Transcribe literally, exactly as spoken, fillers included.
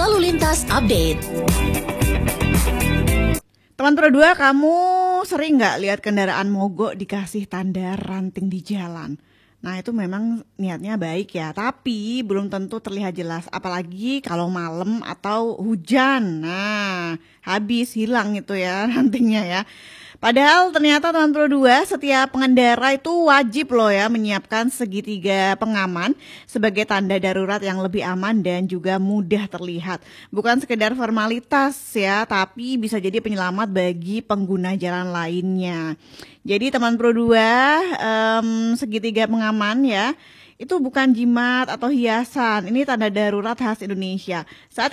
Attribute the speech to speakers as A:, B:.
A: Lalu Lintas Update.
B: Teman Pro dua, kamu sering nggak lihat kendaraan mogok dikasih tanda ranting di jalan? Nah itu memang niatnya baik ya, tapi belum tentu terlihat jelas. Apalagi kalau malam atau hujan. Nah habis hilang itu ya rantingnya ya. Padahal ternyata teman Pro dua, setiap pengendara itu wajib loh ya menyiapkan segitiga pengaman sebagai tanda darurat yang lebih aman dan juga mudah terlihat. Bukan sekedar formalitas ya, tapi bisa jadi penyelamat bagi pengguna jalan lainnya. Jadi teman Pro dua, um, segitiga pengaman ya, itu bukan jimat atau hiasan, ini tanda darurat khas Indonesia. Saat